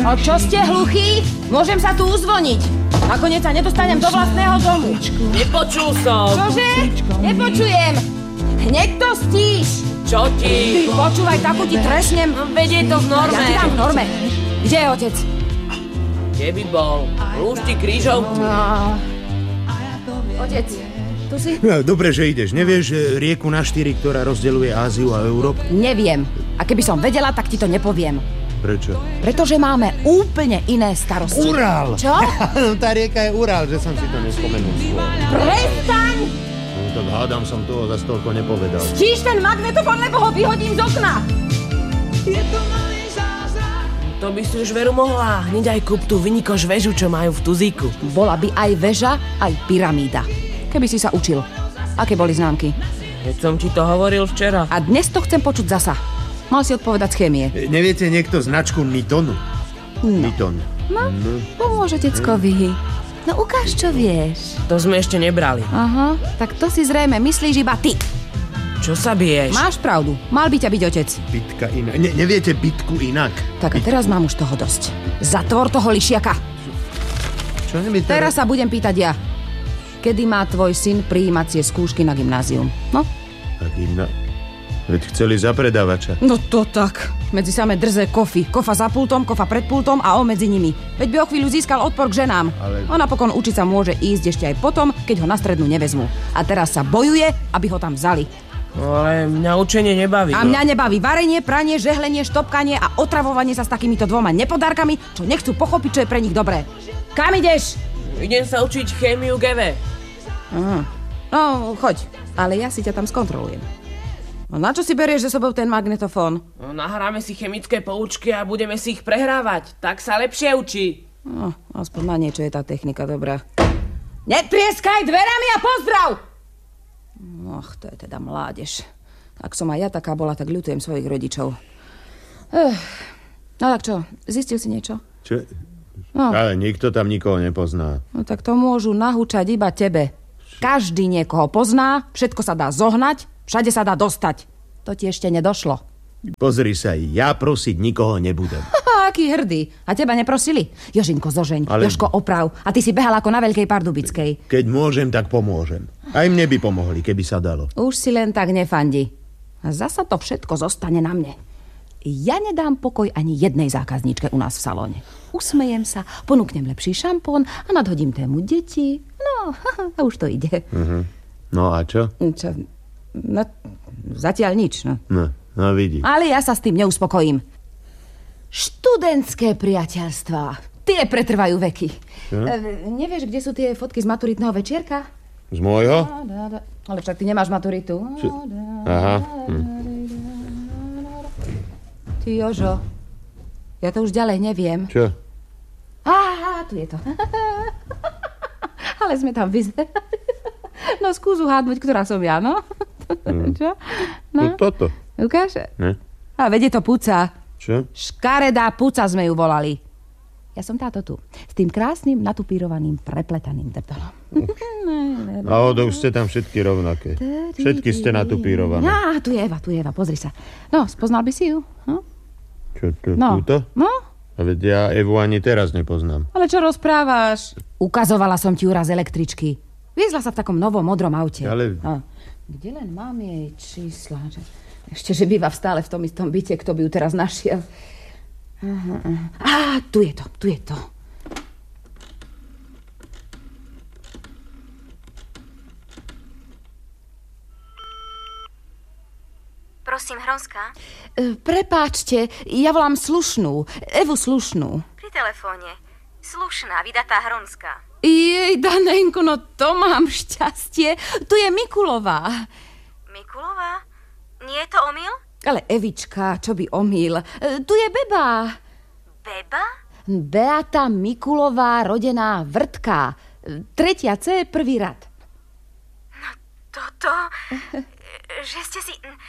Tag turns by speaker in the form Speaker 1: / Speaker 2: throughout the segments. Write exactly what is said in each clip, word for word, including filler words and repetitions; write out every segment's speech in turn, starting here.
Speaker 1: A čo ste hluchí? Môžem sa tu uzvoniť. Nakoniec sa nedostanem do vlastného domu.
Speaker 2: Nepočul som.
Speaker 1: Čože? Nepočujem. Hneď to stíš.
Speaker 2: Čo ti?
Speaker 1: Ty počúvaj, takú ti trešnem.
Speaker 2: Vedie to v norme.
Speaker 1: Ja ti dám v norme. Kde je otec?
Speaker 2: Kde by bol? Rúšti krížovku.
Speaker 1: No. Otec, tu si?
Speaker 3: No, dobre, že ideš. Nevieš rieku na štyri, ktorá rozdeľuje Áziu a Európu?
Speaker 1: Neviem. A keby som vedela, tak ti to nepoviem.
Speaker 3: Prečo?
Speaker 1: Pretože máme úplne iné starosti.
Speaker 3: Ural!
Speaker 1: Čo?
Speaker 3: Tá rieka je Ural, že som si to nespomenul skôr.
Speaker 1: Prestaň!
Speaker 3: No, tak hádam som toho zas toľko nepovedal.
Speaker 1: Stíš ten magnetofón, lebo ho vyhodím z okna.
Speaker 2: To by si už veru mohla. Hneď aj kúp tú vynikoš väžu, čo majú v Tuzíku.
Speaker 1: Bola by aj väža, aj pyramída. Keby si sa učil. Aké boli známky?
Speaker 2: Keď som ti to hovoril včera.
Speaker 1: A dnes to chcem počuť zasa. Mal si odpovedať z chémie.
Speaker 3: E, neviete niekto značku Nitonu?
Speaker 1: No.
Speaker 3: Niton.
Speaker 1: No, pomôže deckovi. No ukáž, čo vieš.
Speaker 2: To sme ešte nebrali.
Speaker 1: Aha, tak to si zrejme myslíš iba ty.
Speaker 2: Čo sa biješ?
Speaker 1: Máš pravdu. Mal by ťa byť otec.
Speaker 3: Bitka inak. Ne, neviete bitku inak?
Speaker 1: Tak a teraz mám už toho dosť. Zatvor toho lišiaka.
Speaker 3: Čo mi teraz...
Speaker 1: Teraz sa budem pýtať ja. Kedy má tvoj syn prijímacie skúšky na gymnázium? No?
Speaker 3: Tak inak. Veď chceli za predávača.
Speaker 1: No to tak. Medzi samé drze kofy. Kofa za pultom, kofa pred pultom a on medzi nimi. Veď by o chvíľu získal odpor k ženám.
Speaker 3: Ale...
Speaker 1: A napokon učiť sa môže ísť ešte aj potom, keď ho na strednú nevezmú. A teraz sa bojuje, aby ho tam vzali.
Speaker 2: Ale mňa učenie nebaví.
Speaker 1: A mňa nebaví varenie, pranie, žehlenie, štopkanie a otravovanie sa s takýmito dvoma nepodárkami, čo nechcú pochopiť, čo je pre nich dobré. Kam ideš?
Speaker 2: Idem sa učiť chémiu gé vé.
Speaker 1: Aha. No, choď. Ale ja si ťa tam skontrolujem. No na čo si berieš za sebou ten magnetofón?
Speaker 2: No, nahráme si chemické poučky a budeme si ich prehrávať. Tak sa lepšie učí.
Speaker 1: No, aspoň na niečo je tá technika dobrá. Netrieskaj dverami a pozdrav! Och, to je teda mládež. Ak som aj ja taká bola, tak ľutujem svojich rodičov. Ech. No tak čo, zistil si niečo?
Speaker 3: Čo?
Speaker 1: No.
Speaker 3: Ale nikto tam nikoho nepozná.
Speaker 1: No tak to môžu nahúčať iba tebe. Každý niekoho pozná, všetko sa dá zohnať, všade sa dá dostať. To ti ešte nedošlo.
Speaker 3: Pozri sa, ja prosiť nikoho nebudem.
Speaker 1: Haha, aký hrdý. A teba neprosili? Jožinko, zožeň, Ale... Jožko, oprav. A ty si behal ako na Veľkej Pardubickej.
Speaker 3: Keď môžem, tak pomôžem. Aj mne by pomohli, keby sa dalo.
Speaker 1: Už si len tak nefandi. A zasa to všetko zostane na mne. Ja nedám pokoj ani jednej zákazníčke u nás v salóne. Usmejem sa, ponúknem lepší šampón a nadhodím tému deti. No, a už to ide.
Speaker 3: Uh-huh. No a čo?
Speaker 1: Čo? No, zatiaľ nič, no.
Speaker 3: No, no vidí.
Speaker 1: Ale ja sa s tým neuspokojím. Študentské priateľstvá. Tie pretrvajú veky.
Speaker 3: Čo?
Speaker 1: E, nevieš, kde sú tie fotky z maturitného večierka?
Speaker 3: Z môjho?
Speaker 1: Ale však ty nemáš maturitu.
Speaker 3: Čo? Aha. Hm.
Speaker 1: Ty, Jožo, ja to už ďalej neviem.
Speaker 3: Čo?
Speaker 1: Á, tu je to. Ale sme tam vyzerali. No skús uhádnuť, ktorá som ja, no.
Speaker 3: Mm.
Speaker 1: Čo?
Speaker 3: No. No toto.
Speaker 1: Ukáž?
Speaker 3: Ne?
Speaker 1: A vedie to puca.
Speaker 3: Čo?
Speaker 1: Škaredá puca sme ju volali. Ja som táto tu. S tým krásnym, natupírovaným, prepletaným drtolom.
Speaker 3: A odo už ste tam všetky rovnaké. Všetky ste natupírované.
Speaker 1: Á, tu je Eva, tu je Eva, pozri sa. No, spoznal by si ju? Hm?
Speaker 3: Čo, to,
Speaker 1: No.
Speaker 3: túto?
Speaker 1: No?
Speaker 3: A veď ja Evu ani teraz nepoznám.
Speaker 1: Ale čo rozprávaš? Ukazovala som ti ju raz električky. Viezla sa v takom novom modrom aute.
Speaker 3: Ale...
Speaker 1: No. Kde len mám jej čísla? Ešte, že býva stále v tom istom byte, kto by ju teraz našiel. Aha, aha. Á, tu je to, tu je to.
Speaker 4: Prosím, Hronská?
Speaker 1: E, prepáčte, ja volám Slušnú. Evu Slušnú.
Speaker 4: Pri telefóne. Slušná, vydatá Hronská.
Speaker 1: Jej, Danenko, no to mám šťastie. Tu je Mikulová.
Speaker 4: Mikulová? Nie je to omyl?
Speaker 1: Ale Evička, čo by omyl. E, tu je Beba.
Speaker 4: Beba?
Speaker 1: Beata Mikulová, rodená Vrtka. Tretia C, prvý rad.
Speaker 4: No toto... že ste si...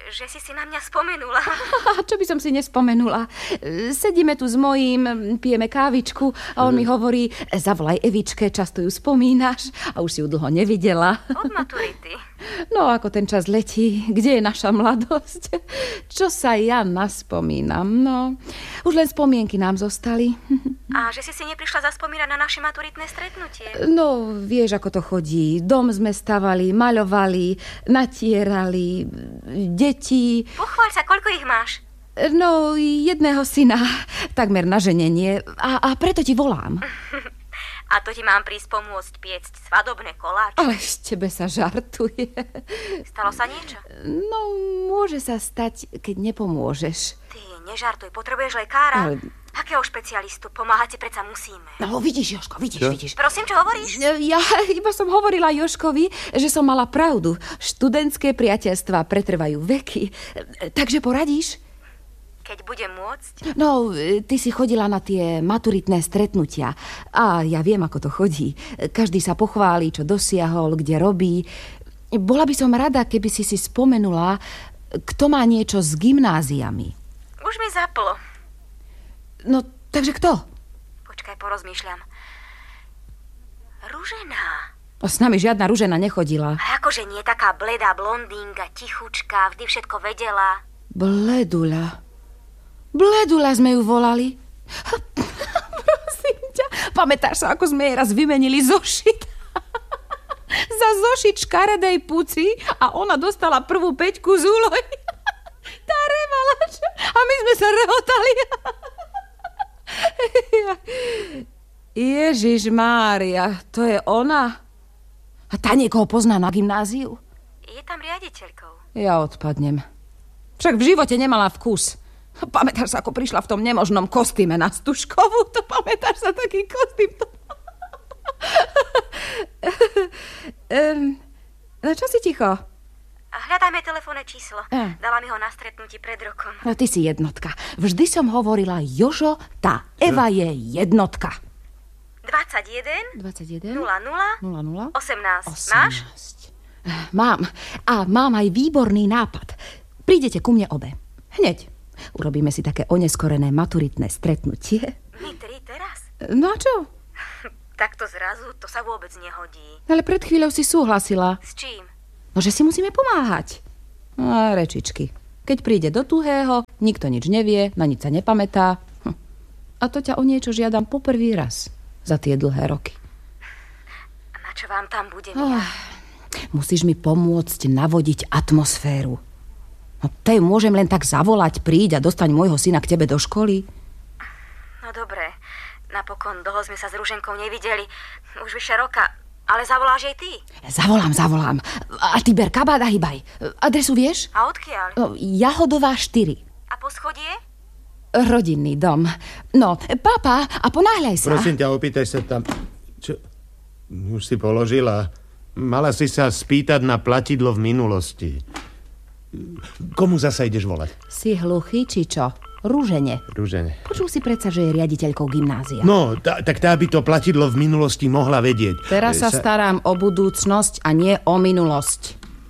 Speaker 4: že si si na mňa spomenula.
Speaker 1: A čo by som si nespomenula? Sedíme tu s mojím, pijeme kávičku a on mi hovorí, zavolaj Evičke, často ju spomínaš a už si ju dlho nevidela.
Speaker 4: Od maturity.
Speaker 1: No, ako ten čas letí, kde je naša mladosť? Čo sa ja naspomínam, no. Už len spomienky nám zostali.
Speaker 4: A že si si neprišla zaspomínať na naše maturitné stretnutie?
Speaker 1: No, vieš, ako to chodí. Dom sme stavali, maľovali, natierali, deti.
Speaker 4: Pochváľ sa, koľko ich máš?
Speaker 1: No, jedného syna, takmer na ženenie. A, a preto ti volám.
Speaker 4: A to ti mám prísť pomôcť piecť svadobné koláče.
Speaker 1: Ale z tebe sa žartuje.
Speaker 4: Stalo sa niečo?
Speaker 1: No, môže sa stať, keď nepomôžeš.
Speaker 4: Ty, nežartuj, potrebuješ lekára?
Speaker 1: Ale...
Speaker 4: Akého špecialistu? Pomáhať si predsa musíme.
Speaker 1: No, vidíš, Jožko, vidíš,
Speaker 3: Čo?
Speaker 1: vidíš.
Speaker 4: Prosím, čo hovoríš?
Speaker 1: Ja iba som hovorila Jožkovi, že som mala pravdu. Študentské priateľstvá pretrvajú veky. Takže poradíš?
Speaker 4: Keď budem môcť?
Speaker 1: No, ty si chodila na tie maturitné stretnutia. A ja viem, ako to chodí. Každý sa pochváli, čo dosiahol, kde robí. Bola by som rada, keby si si spomenula, kto má niečo s gymnáziami.
Speaker 4: Už mi zaplo.
Speaker 1: No, takže kto?
Speaker 4: Počkaj, porozmýšľam. Ružená.
Speaker 1: O, s nami žiadna Ružena nechodila.
Speaker 4: A akože nie taká bledá blondínka, tichučka, vždy všetko vedela.
Speaker 1: Bledula. Bledula sme ju volali. Prosím ťa, pamätáš sa, ako sme jej raz vymenili zošit? Za zošit škaredej puci a ona dostala prvú peťku z úlohy. Tá revala, a my sme sa rehotali. Ježiš Mária, to je ona? A tá niekoho pozná na gymnáziu?
Speaker 4: Je tam riaditeľkou.
Speaker 1: Ja odpadnem. Však v živote nemala vkus. Pamätáš sa, ako prišla v tom nemožnom kostýme na Stužkovú? To pamätáš sa, taký kostým? um, no čo si ticho?
Speaker 4: Hľadajme telefónne číslo.
Speaker 1: A.
Speaker 4: Dala mi ho na stretnutí pred rokom.
Speaker 1: No ty si jednotka. Vždy som hovorila, Jožo, tá Eva je jednotka.
Speaker 4: dvadsaťjeden
Speaker 1: dvadsaťjeden
Speaker 4: nula nula
Speaker 1: nula nula
Speaker 4: osemnásť. Máš?
Speaker 1: Mám. A mám aj výborný nápad. Prídete ku mne obe. Hneď. Urobíme si také oneskorené maturitné stretnutie.
Speaker 4: My tri teraz?
Speaker 1: No a čo?
Speaker 4: Takto zrazu, to sa vôbec nehodí.
Speaker 1: Ale pred chvíľou si súhlasila.
Speaker 4: S čím?
Speaker 1: No, že si musíme pomáhať. A rečičky. Keď príde do tuhého, nikto nič nevie, na nič sa nepamätá. Hm. A to ťa o niečo žiadam po prvý raz za tie dlhé roky.
Speaker 4: A na čo vám tam budem
Speaker 1: Oh,
Speaker 4: ja?
Speaker 1: musíš mi pomôcť navodiť atmosféru. No tej môžem len tak zavolať, príď a dostaň môjho syna k tebe do školy.
Speaker 4: No dobre, napokon dlho sme sa s Ruženkou nevideli. Už vyše roka. Ale zavoláš jej ty?
Speaker 1: Zavolám, zavolám. A ty ber kabát a hýbaj. Adresu vieš?
Speaker 4: A odkiaľ?
Speaker 1: No, Jahodová štyri.
Speaker 4: A poschodie?
Speaker 1: Rodinný dom. No, pápa, a ponáhľaj sa.
Speaker 3: Prosím ťa, opýtaj sa tam. Čo? Už si položila. Mala si sa spýtať na platidlo v minulosti. Komu zasa ideš volať?
Speaker 1: Si hluchý, či čo? Ružene.
Speaker 3: Ružene.
Speaker 1: Počul si predsa, že je riaditeľkou gymnázia.
Speaker 3: No, tá, tak tá by to platidlo v minulosti mohla vedieť.
Speaker 1: Teraz sa
Speaker 3: Sa...
Speaker 1: starám o budúcnosť a nie o minulosť.